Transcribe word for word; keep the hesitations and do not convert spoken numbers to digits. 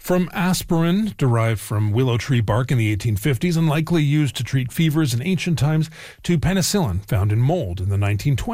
From aspirin, derived from willow tree bark in the eighteen fifties and likely used to treat fevers in ancient times, to penicillin, found in mold in the nineteen twenties.